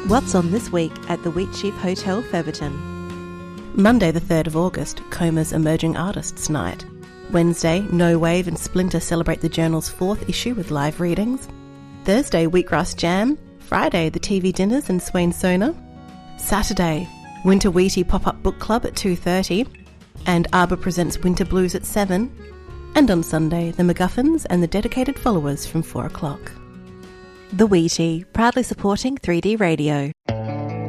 What's on this week at the Wheatsheaf Hotel, Featherton? Monday the 3rd of August, Coma's Emerging Artists Night. Wednesday, No Wave and Splinter celebrate the journal's 4th issue with live readings. Thursday, Wheatgrass Jam. Friday, the TV dinners and Swain Sona. Saturday, Winter Wheatie Pop-Up Book Club at 2:30. And Arbor presents Winter Blues at 7. And on Sunday, the MacGuffins and the Dedicated Followers from 4 o'clock. The Wheatie, proudly supporting 3D Radio.